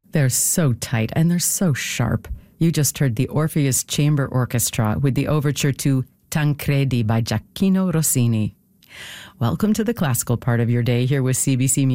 They're so tight and they're so sharp. You just heard the Orpheus Chamber Orchestra with the overture to Tancredi by Gioacchino Rossini. Welcome to the classical part of your day here with CBC Music.